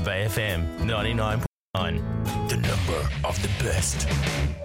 Bay FM 99.9. The number of the best.